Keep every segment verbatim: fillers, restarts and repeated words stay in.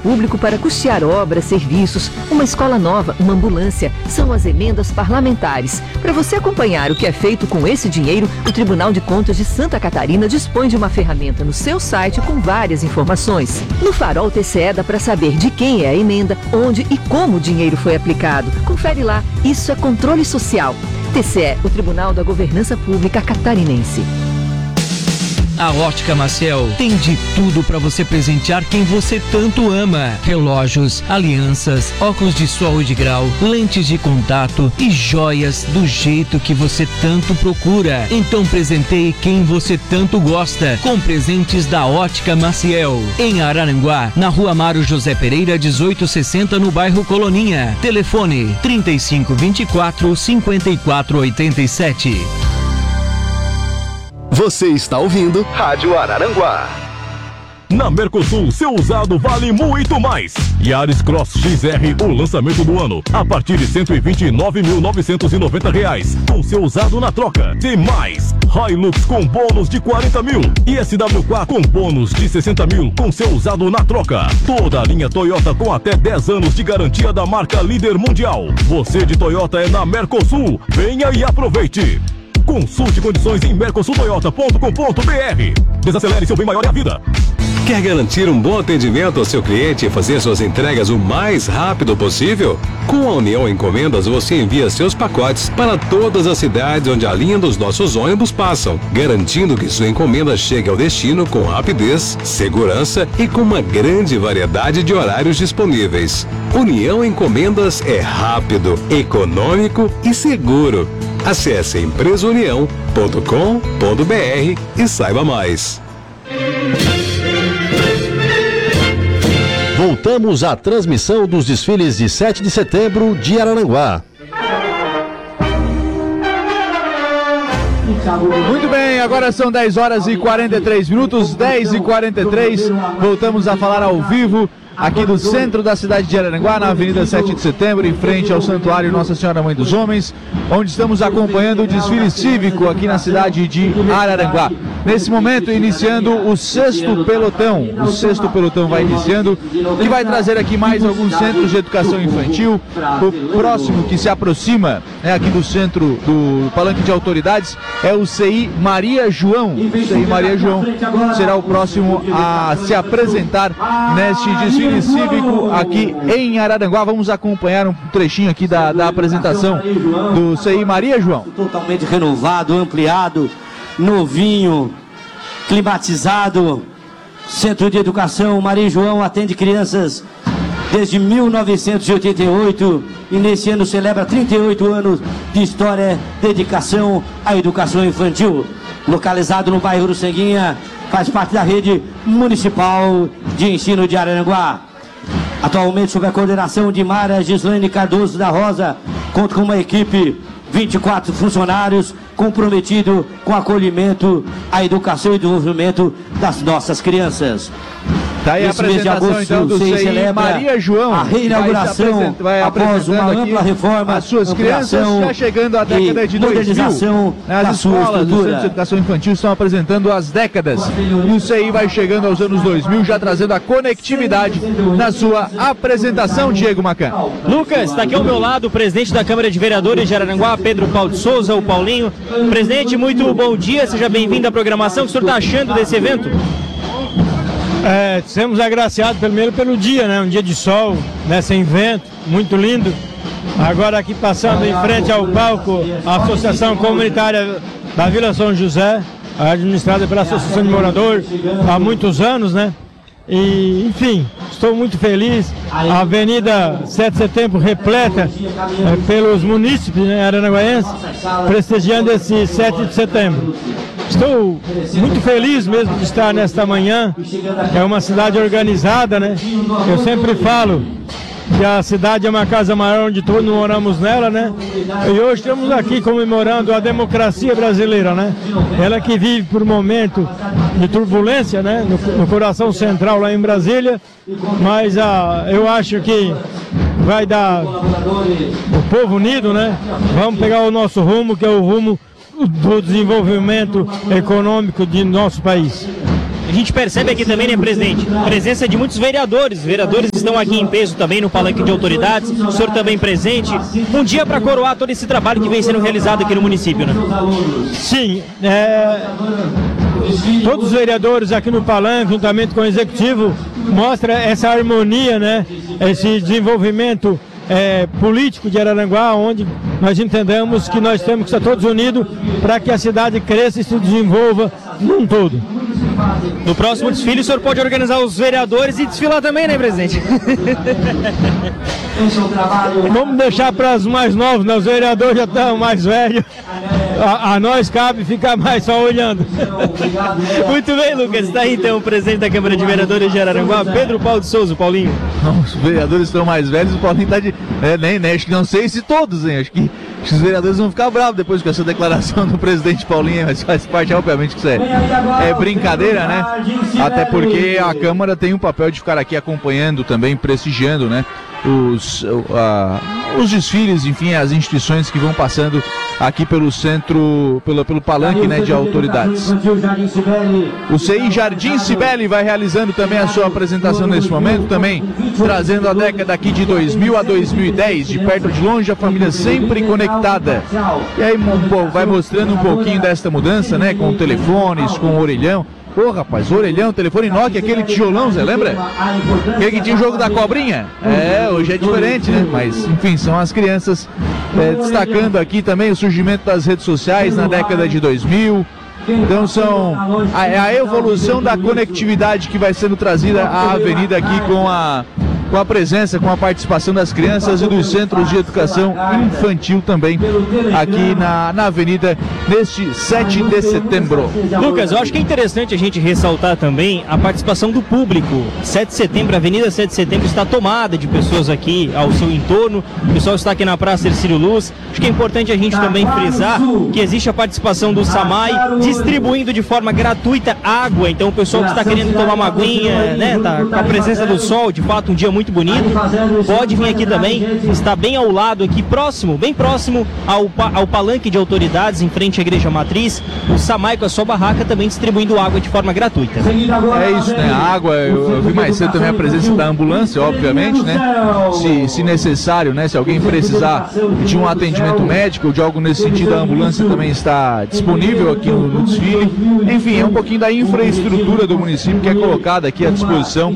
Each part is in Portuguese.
público para custear obras, serviços, uma escola nova, uma ambulância. São as emendas parlamentares. Para você acompanhar o que é feito com esse dinheiro, o Tribunal de Contas de Santa Catarina dispõe de uma ferramenta no seu site com várias informações. No Farol T C E dá para saber de quem é a emenda, onde e como o dinheiro foi aplicado. Confere lá, isso é controle social. T C E, o Tribunal da Governança Pública Catarinense. A Ótica Maciel tem de tudo para você presentear quem você tanto ama. Relógios, alianças, óculos de sol e de grau, lentes de contato e joias do jeito que você tanto procura. Então presenteie quem você tanto gosta com presentes da Ótica Maciel. Em Araranguá, na Rua Amaro José Pereira, dezoito sessenta, no bairro Coloninha. Telefone trinta e cinco, vinte e quatro, cinquenta e quatro, oitenta e sete. Você está ouvindo Rádio Araranguá. Na Mercosul, seu usado vale muito mais. Yaris Cross X R, o lançamento do ano, a partir de cento e vinte e nove mil novecentos e noventa reais, com seu usado na troca. Tem mais, Hilux com bônus de quarenta mil e S W quatro com bônus de sessenta mil, com seu usado na troca. Toda a linha Toyota com até dez anos de garantia da marca líder mundial. Você de Toyota é na Mercosul. Venha e aproveite. Consulte condições em mercosul toyota ponto com ponto b r. Desacelere, seu bem maior é a vida. Quer garantir um bom atendimento ao seu cliente e fazer suas entregas o mais rápido possível? Com a União Encomendas, você envia seus pacotes para todas as cidades onde a linha dos nossos ônibus passam, garantindo que sua encomenda chegue ao destino com rapidez, segurança e com uma grande variedade de horários disponíveis. União Encomendas é rápido, econômico e seguro. Acesse empresa união ponto com ponto b r e saiba mais. Voltamos à transmissão dos desfiles de sete de setembro de Araranguá. Muito bem, agora são dez horas e quarenta e três minutos, dez e quarenta e três. Voltamos a falar ao vivo aqui do centro da cidade de Araranguá, na Avenida sete de setembro, em frente ao Santuário Nossa Senhora Mãe dos Homens, onde estamos acompanhando o desfile cívico aqui na cidade de Araranguá. Nesse momento, iniciando o sexto pelotão. O sexto pelotão vai iniciando, que vai trazer aqui mais alguns centros de educação infantil. O próximo que se aproxima, né, aqui do centro do Palanque de Autoridades, é o C I Maria João. O C I Maria João será o próximo a se apresentar neste desfile cívico aqui em Araranguá. Vamos acompanhar um trechinho aqui da, da apresentação do C I Maria João. Totalmente renovado, ampliado, novinho, climatizado. Centro de Educação Maria João atende crianças desde mil novecentos e oitenta e oito e nesse ano celebra trinta e oito anos de história, dedicação à educação infantil. Localizado no bairro Uruçanguinha, faz parte da rede municipal de ensino de Araranguá. Atualmente sob a coordenação de Mara Gislaine Cardoso da Rosa, conta com uma equipe, vinte e quatro funcionários, comprometido com o acolhimento, a educação e desenvolvimento das nossas crianças. Tá aí a apresentação agosto, então do C I Maria João, a reinauguração vai após uma ampla reforma, as suas crianças já chegando à década de dois mil, as escolas do Centro de Educação Infantil estão apresentando as décadas e o C I vai chegando aos anos dois mil, já trazendo a conectividade na sua apresentação. Diego Macan. Lucas, está aqui ao meu lado o presidente da Câmara de Vereadores de Araranguá, Pedro Paulo de Souza, o Paulinho. Presidente, muito bom dia, seja bem-vindo à programação. O que o senhor está achando desse evento? É, somos agraciados primeiro pelo dia, né? Um dia de sol, né? Sem vento, muito lindo. Agora aqui passando em frente ao palco, a Associação Comunitária da Vila São José, administrada pela Associação de Moradores há muitos anos, né? E, enfim, estou muito feliz. A Avenida sete de Setembro repleta é, pelos munícipes, né, arananguaenses, prestigiando esse sete de setembro. Estou muito feliz mesmo de estar nesta manhã. É uma cidade organizada, né? Eu sempre falo que a cidade é uma casa maior onde todos moramos nela, né? E hoje estamos aqui comemorando a democracia brasileira, né? Ela que vive por um momento de turbulência, né? No, no coração central lá em Brasília, mas ah, eu acho que vai dar o povo unido, né? Vamos pegar o nosso rumo, que é o rumo do desenvolvimento econômico de nosso país. A gente percebe aqui também, né, presidente, presença de muitos vereadores. Vereadores estão aqui em peso também no palanque de autoridades. O senhor também presente. Um dia para coroar todo esse trabalho que vem sendo realizado aqui no município, né? Sim, é... todos os vereadores aqui no palanque, juntamente com o executivo, mostra essa harmonia, né? Esse desenvolvimento é, político de Araranguá, onde nós entendemos que nós temos que estar todos unidos para que a cidade cresça e se desenvolva num todo. No próximo desfile o senhor pode organizar os vereadores e desfilar também, né, presidente? Vamos deixar para os mais novos, né? Os vereadores já estão mais velhos. A, a nós cabe ficar mais só olhando. Muito bem, Lucas. Está aí então o presidente da Câmara de Vereadores de Araranguá, Pedro Paulo de Souza, o Paulinho. Não, os vereadores estão mais velhos, o Paulinho está de... É, nem, nem, acho que não sei se todos, hein? Acho que, acho que os vereadores vão ficar bravos depois com essa declaração do presidente Paulinho, mas faz parte, obviamente, que isso é, é brincadeira, né? Até porque a Câmara tem um papel de ficar aqui acompanhando também, prestigiando, né? Os, uh, os desfiles, enfim, as instituições que vão passando aqui pelo centro, pelo, pelo palanque, né, de autoridades. O C I Jardim Cibele vai realizando também a sua apresentação nesse momento, também trazendo a década aqui de dois mil a dois mil e dez, de perto de longe, a família sempre conectada. E aí vai mostrando um pouquinho desta mudança, né, com telefones, com orelhão. Pô, rapaz, orelhão, telefone Nokia, aquele tijolão, você lembra? Aquele que tinha o jogo da cobrinha? É, hoje é diferente, né? Mas, enfim, são as crianças é, destacando aqui também o surgimento das redes sociais na década de dois mil. Então são a, a evolução da conectividade que vai sendo trazida à avenida aqui com a... com a presença, com a participação das crianças e dos centros de educação infantil também aqui na, na avenida neste sete de setembro. Lucas, eu acho que é interessante a gente ressaltar também a participação do público. sete de setembro, a avenida sete de setembro está tomada de pessoas aqui ao seu entorno, o pessoal está aqui na Praça Ercílio Luz. Acho que é importante a gente também frisar que existe a participação do SAMAI distribuindo de forma gratuita água, então o pessoal que está querendo tomar uma aguinha, né, tá com a presença do sol, de fato um dia muito muito bonito, pode vir aqui também, está bem ao lado aqui, próximo, bem próximo ao, ao palanque de autoridades, em frente à Igreja Matriz, o SAMAI com a sua barraca também distribuindo água de forma gratuita. É isso, né, a água, eu, eu vi mais cedo também a presença da ambulância, obviamente, né, se, se necessário, né, se alguém precisar de um atendimento médico ou de algo nesse sentido, a ambulância também está disponível aqui no, no desfile. Enfim, é um pouquinho da infraestrutura do município que é colocada aqui à disposição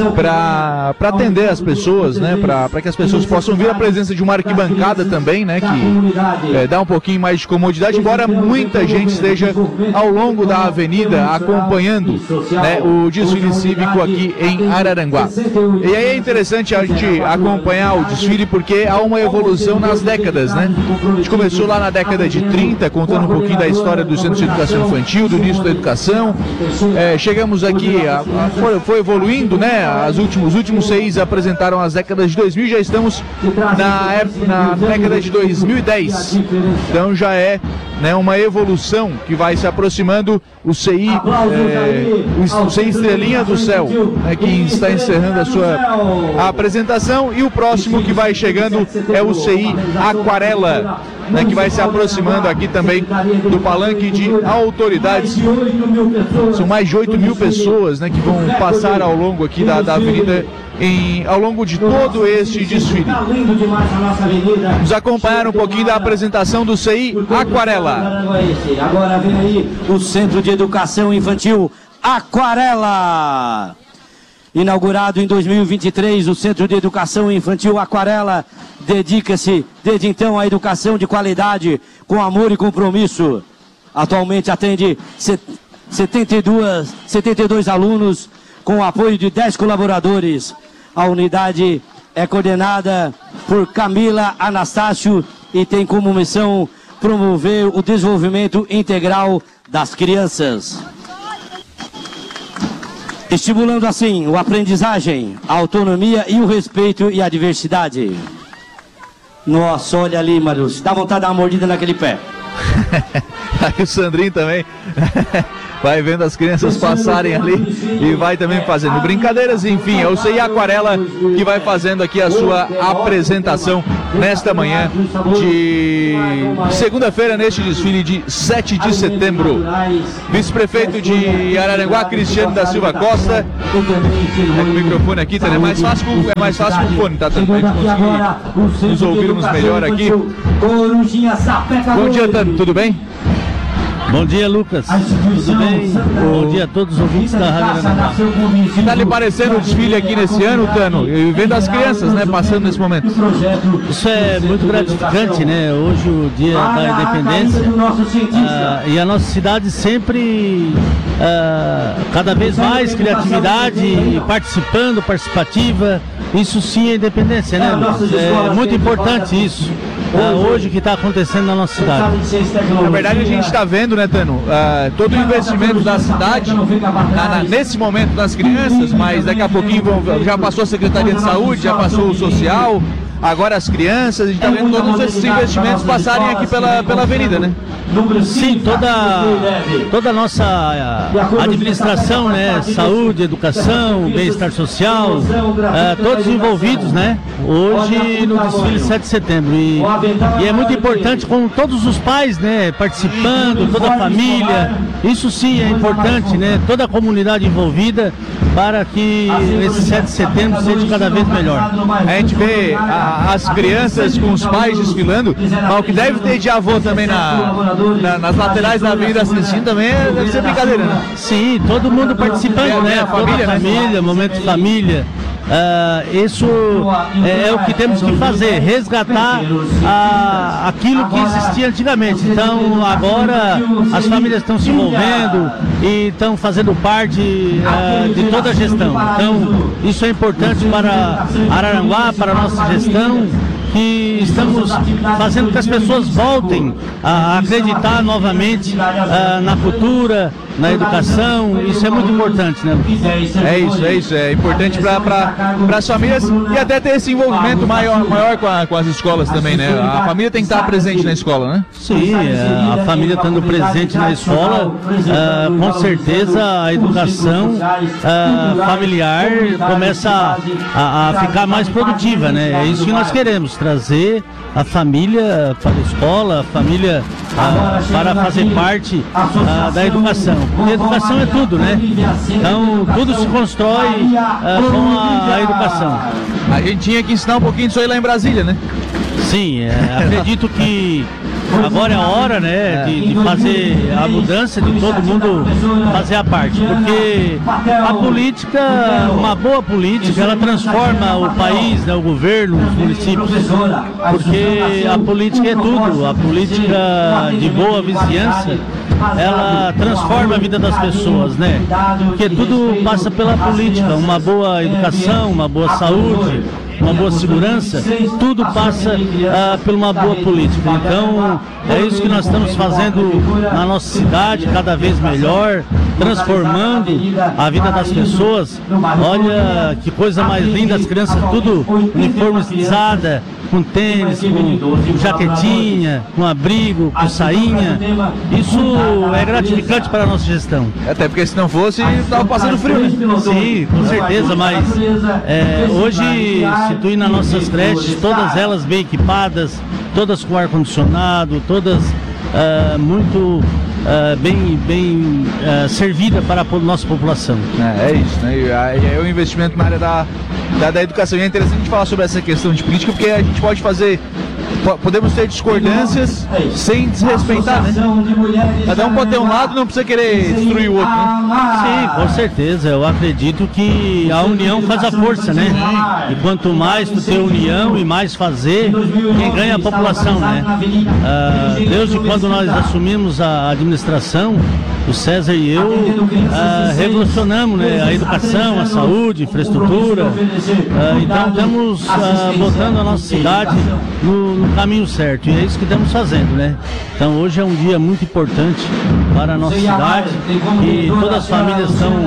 para para atender as pessoas, né, para que as pessoas possam ver a presença de uma arquibancada também, né, que é, dá um pouquinho mais de comodidade, embora muita gente esteja ao longo da avenida acompanhando, né, o desfile cívico aqui em Araranguá. E aí é interessante a gente acompanhar o desfile porque há uma evolução nas décadas, né? A gente começou lá na década de trinta, contando um pouquinho da história do Centro de Educação Infantil, do início da educação. É, chegamos aqui, a, a, foi, foi evoluindo, né? As últimos, os últimos seis apresentaram as décadas de dois mil, já estamos na, na década de dois mil e dez. Então já é, né, uma evolução que vai se aproximando. O C I, é, o C I Estrelinha do Céu, né, que está encerrando a sua a apresentação, e o próximo que vai chegando é o C I Aquarela, né, que vai se aproximando aqui também do palanque de autoridades. São mais de oito mil pessoas, né, que vão passar ao longo aqui da, da avenida em, ao longo de todo este desfile. Vamos acompanhar um pouquinho da apresentação do C I Aquarela. Agora vem aí o Centro de Educação Infantil Aquarela. Inaugurado em dois mil e vinte e três, o Centro de Educação Infantil Aquarela dedica-se desde então à educação de qualidade, com amor e compromisso. Atualmente atende setenta e dois, setenta e dois alunos, com o apoio de dez colaboradores. A unidade é coordenada por Camila Anastácio e tem como missão promover o desenvolvimento integral das crianças, estimulando assim a aprendizagem, a autonomia e o respeito e a diversidade. Nossa, olha ali, Marius, dá vontade de dar uma mordida naquele pé. Aí o Sandrinho também vai vendo as crianças passarem ali e vai também fazendo brincadeiras, enfim, é o C I Aquarela que vai fazendo aqui a sua apresentação nesta manhã de segunda-feira, neste desfile de sete de setembro. Vice-prefeito de Araranguá, Cristiano da Silva Costa. É com o microfone aqui, tá? É mais fácil com, é mais fácil com o fone, tá? Pra gente conseguir nos ouvirmos melhor aqui. Bom dia, Tano, tudo bem? Bom dia, Lucas. Tudo bem? Bom dia a todos os ouvintes da Rádio Araranguá. O que está lhe parecendo o desfile aqui nesse ano, Tano? E vendo as crianças, né, passando nesse momento. Isso é muito gratificante, né? Hoje, o dia da independência. Ah, e a nossa cidade sempre, ah, cada vez mais criatividade, participando, participativa. Isso sim é independência, né, Lucas? É muito importante isso. Ah, hoje o que está acontecendo na nossa cidade. Na verdade, a gente está vendo, né, Tano, uh, todo o investimento da cidade na, na, nesse momento das crianças, mas daqui a pouquinho vão, já passou a Secretaria de Saúde, já passou o Social, agora as crianças, a gente está vendo todos esses investimentos passarem aqui pela, pela avenida, né? Sim, toda, toda a nossa administração, né, saúde, educação, bem-estar social, uh, todos envolvidos, né, hoje no desfile sete de setembro. E, e é muito importante com todos os pais, né, participando, toda a família. Isso sim é importante, né, toda a comunidade envolvida para que esse sete de setembro seja cada vez melhor. A gente vê a, as crianças com os pais desfilando, mas o que deve ter de avô também na... Na, nas laterais da avenida assistindo também deve ser brincadeira, né? Sim, todo mundo participando, né? A família, Toda a família, né? Momento de família. Uh, isso é, é o que temos que fazer, resgatar a, aquilo que existia antigamente. Então agora as famílias estão se envolvendo e estão fazendo parte uh, de toda a gestão. Então isso é importante para Araranguá, para a nossa gestão, que estamos fazendo que as pessoas voltem a acreditar novamente uh, na cultura, na educação. Isso é muito importante, né? É isso, é isso, é importante para as famílias e até ter esse envolvimento maior, maior com, a, com as escolas também, né? A família tem que estar presente na escola, né? Sim, a família estando presente na escola, uh, com certeza a educação uh, familiar começa a, a ficar mais produtiva, né? É isso que nós queremos, trazer a família para a escola, a família ah, para fazer parte ah, da educação. Porque a educação é tudo, né? Então tudo se constrói ah, com a, a educação. A gente tinha que ensinar um pouquinho disso aí lá em Brasília, né? Sim, é, acredito que agora é a hora, né, de, de fazer a mudança, de todo mundo fazer a parte, porque a política, uma boa política, ela transforma o país, né, o governo, os municípios, porque a política é tudo, a política de boa vizinhança, ela transforma a vida das pessoas, né, porque tudo passa pela política, uma boa educação, uma boa saúde, uma boa segurança, tudo passa ah, por uma boa política. Então é isso que nós estamos fazendo na nossa cidade, cada vez melhor, transformando a vida das pessoas. Olha que coisa mais linda, as crianças tudo uniformizada, com tênis, com, com jaquetinha, com abrigo, com sainha. Isso é gratificante para a nossa gestão. Até porque se não fosse, estava passando frio, né? Sim, com certeza, mas é, hoje, se tu ir nas nossas creches, todas elas bem equipadas, todas com ar-condicionado, todas uh, muito uh, bem, bem uh, servidas para a nossa população. É, é isso, né? É o investimento na área da, da, da educação. E é interessante a gente falar sobre essa questão de política, porque a gente pode fazer, podemos ter discordâncias sem desrespeitar, né? Cada um pode ter um lado, não precisa querer destruir o outro, né? Sim, com certeza. Eu acredito que a união faz a força, né? E quanto mais tu ter união e mais fazer, quem ganha é a população, né? Ah, desde quando nós assumimos a administração, o César e eu ah, revolucionamos, né, a educação, a saúde, a infraestrutura. Ah, então estamos ah, botando a nossa cidade no, no caminho certo, e é isso que estamos fazendo, né? Então hoje é um dia muito importante para a nossa cidade, e todas as famílias estão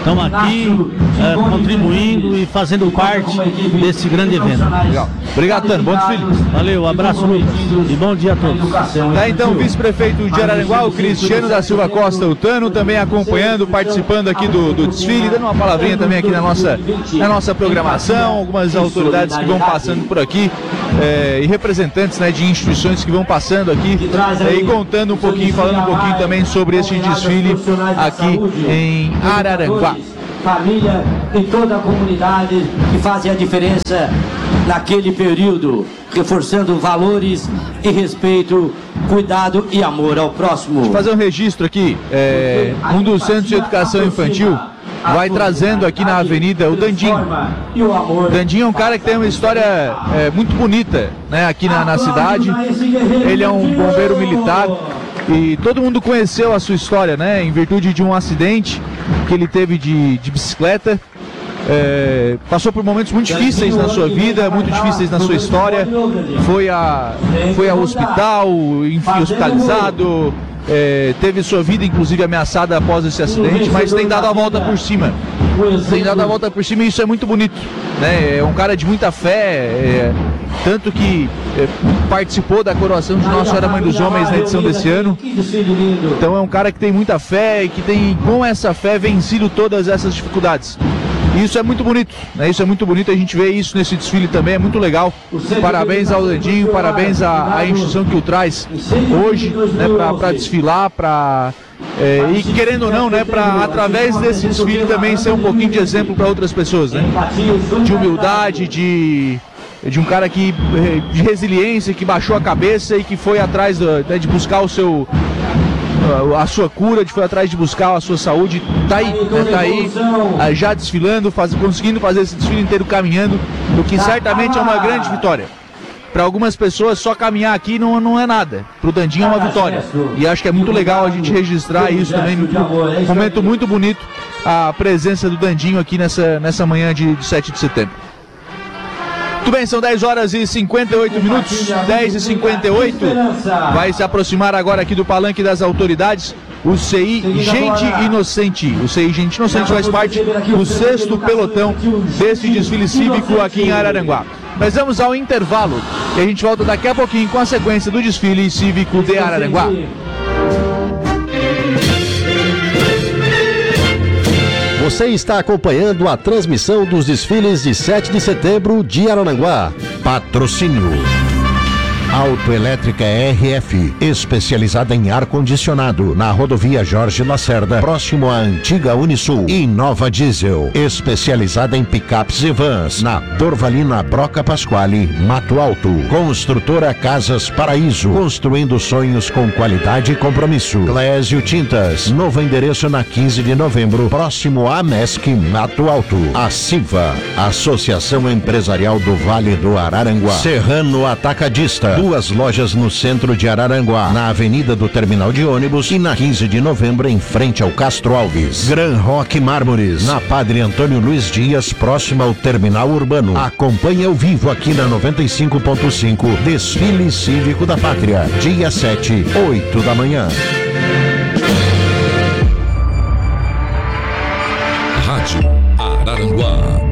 estamos aqui é, contribuindo e fazendo parte desse grande evento. Legal. Obrigado, Tano. Bom desfile. Valeu, abraço, Luiz. E bom dia a todos. Tá, então, o vice-prefeito de Araranguá, o Cristiano da Silva Costa, o Tano, também acompanhando, participando aqui do, do desfile, dando uma palavrinha também aqui na nossa, na nossa programação, algumas autoridades que vão passando por aqui é, e representantes, né, de instituições que vão passando aqui é, e contando um pouquinho, falando um pouquinho também sobre este desfile aqui em Araranguá. Família e toda a comunidade que fazem a diferença naquele período, reforçando valores e respeito, cuidado e amor ao próximo. Deixa eu fazer um registro aqui, é, um dos centros de educação infantil vai trazendo aqui na avenida o Dandinho. O Dandinho é um cara que tem uma história é, muito bonita, né, aqui na, na cidade. Ele é um bombeiro militar e todo mundo conheceu a sua história, né, em virtude de um acidente que ele teve de, de bicicleta. É, passou por momentos muito difíceis na sua vida, muito difíceis na sua história. Foi, a, foi ao hospital, enfim, hospitalizado. É, teve sua vida inclusive ameaçada após esse acidente, mas tem dado a volta por cima. Tem dado a volta por cima e isso é muito bonito, né? É um cara de muita fé, é, tanto que é, participou da coroação de Nossa Senhora Mãe dos Homens na edição desse ano. Então é um cara que tem muita fé e que tem, com essa fé, vencido todas essas dificuldades. E isso é muito bonito, né? Isso é muito bonito, a gente vê isso nesse desfile também, é muito legal. Parabéns ao Dandinho, parabéns à, à instituição que o traz hoje, né, para desfilar, para é, e querendo ou não, né, para através desse desfile também ser um pouquinho de exemplo para outras pessoas, né? De humildade, de de um cara que de resiliência, que baixou a cabeça e que foi atrás do, né, de buscar o seu a sua cura, de foi atrás de buscar a sua saúde, tá aí, né, tá aí já desfilando, faz, conseguindo fazer esse desfile inteiro caminhando, o que certamente é uma grande vitória. Para algumas pessoas só caminhar aqui não, não é nada, pro Dandinho é uma vitória, e acho que é muito legal a gente registrar isso também, um momento muito bonito, a presença do Dandinho aqui nessa, nessa manhã de, de sete de setembro. Muito bem, são dez horas e cinquenta e oito minutos, dez e cinquenta e oito, vai se aproximar agora aqui do palanque das autoridades o C I Gente Inocente. O C I Gente Inocente faz parte do sexto pelotão deste desfile cívico aqui em Araranguá. Nós vamos ao intervalo e a gente volta daqui a pouquinho com a sequência do desfile cívico de Araranguá. Você está acompanhando a transmissão dos desfiles de sete de setembro de Araranguá. Patrocínio Autoelétrica R F, especializada em ar-condicionado, na rodovia Jorge Lacerda, próximo à antiga Unisul. E Nova Diesel, especializada em picapes e vans, na Dorvalina Broca Pasquale, Mato Alto. Construtora Casas Paraíso, construindo sonhos com qualidade e compromisso. Clésio Tintas, novo endereço na quinze de novembro, próximo à Mesc, Mato Alto. A Siva, Associação Empresarial do Vale do Araranguá. Serrano Atacadista, duas lojas no centro de Araranguá, na Avenida do Terminal de Ônibus e na quinze de novembro em frente ao Castro Alves. Gran Rock Mármores, na Padre Antônio Luiz Dias, próximo ao Terminal Urbano. Acompanhe ao vivo aqui na noventa e cinco ponto cinco, Desfile Cívico da Pátria, dia sete, oito da manhã. Rádio Araranguá.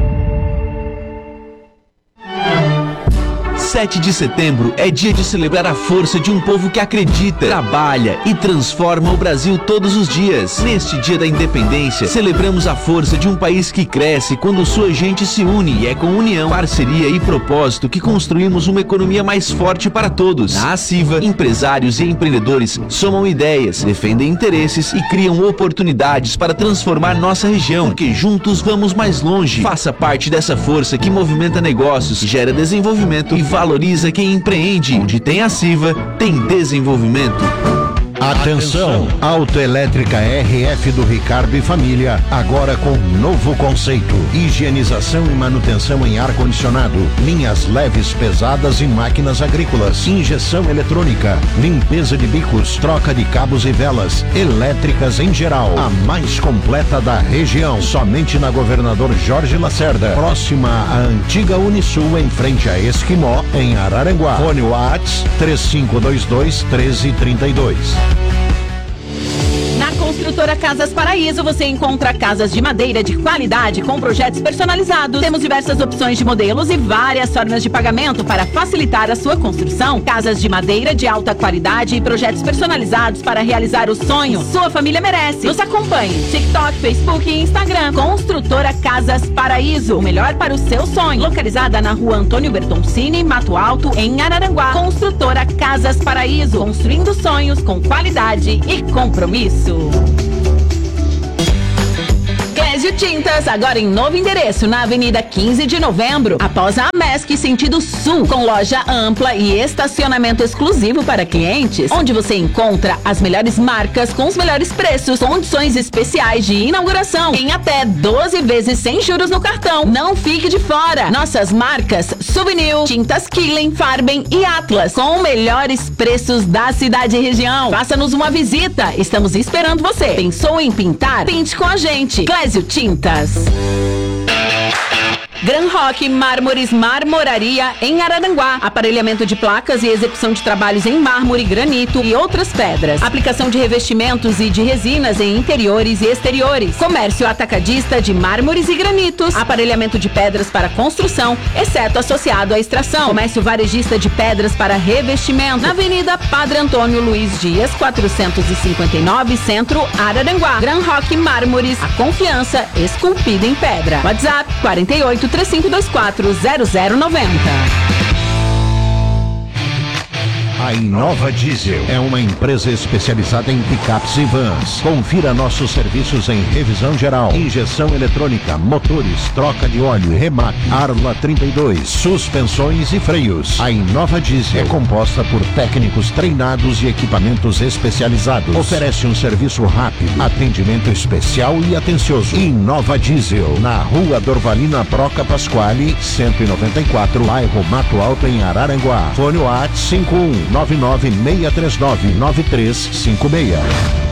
sete de setembro é dia de celebrar a força de um povo que acredita, trabalha e transforma o Brasil todos os dias. Neste dia da independência, celebramos a força de um país que cresce quando sua gente se une, e é com união, parceria e propósito que construímos uma economia mais forte para todos. Na Aciva, empresários e empreendedores somam ideias, defendem interesses e criam oportunidades para transformar nossa região, porque juntos vamos mais longe. Faça parte dessa força que movimenta negócios, gera desenvolvimento e valoriza quem empreende. Onde tem Aciva, tem desenvolvimento. Atenção! Autoelétrica R F do Ricardo e Família, agora com um novo conceito: higienização e manutenção em ar-condicionado, linhas leves, pesadas e máquinas agrícolas, injeção eletrônica, limpeza de bicos, troca de cabos e velas, elétricas em geral. A mais completa da região, somente na Governador Jorge Lacerda, próxima à antiga Unisul, em frente a Esquimó, em Araranguá. Fone WhatsApp três cinco dois dois, um três três dois. Construtora Casas Paraíso, você encontra casas de madeira de qualidade com projetos personalizados. Temos diversas opções de modelos e várias formas de pagamento para facilitar a sua construção. Casas de madeira de alta qualidade e projetos personalizados para realizar o sonho. Sua família merece. Nos acompanhe. TikTok, Facebook e Instagram. Construtora Casas Paraíso. O melhor para o seu sonho. Localizada na rua Antônio Bertoncini, Mato Alto, em Araranguá. Construtora Casas Paraíso. Construindo sonhos com qualidade e compromisso. Clésio Tintas, agora em novo endereço, na Avenida quinze de Novembro, após a Amesc, sentido sul, com loja ampla e estacionamento exclusivo para clientes, onde você encontra as melhores marcas com os melhores preços, condições especiais de inauguração, em até doze vezes sem juros no cartão. Não fique de fora. Nossas marcas Souvenir, Tintas Killing, Farben e Atlas, com melhores preços da cidade e região. Faça-nos uma visita. Estamos esperando você. Pensou em pintar? Pinte com a gente. Clésio Tintas. Gran Rock Mármores Marmoraria em Araranguá. Aparelhamento de placas e execução de trabalhos em mármore, granito e outras pedras. Aplicação de revestimentos e de resinas em interiores e exteriores. Comércio atacadista de mármores e granitos. Aparelhamento de pedras para construção, exceto associado à extração. Comércio varejista de pedras para revestimento. Na Avenida Padre Antônio Luiz Dias, quatrocentos e cinquenta e nove, Centro, Araranguá. Gran Rock Mármores, a confiança esculpida em pedra. WhatsApp quarenta e oito, três cinco dois quatro, zero zero nove zero. A Inova Diesel é uma empresa especializada em picapes e vans. Confira nossos serviços em revisão geral, injeção eletrônica, motores, troca de óleo, remate, Arla trinta e dois, suspensões e freios. A Inova Diesel é composta por técnicos treinados e equipamentos especializados. Oferece um serviço rápido, atendimento especial e atencioso. Inova Diesel, na Rua Dorvalina Proca Pasquale, cento e noventa e quatro, bairro Mato Alto, em Araranguá. Fone WhatsApp cinco um nove nove seis três nove nove três cinco seis.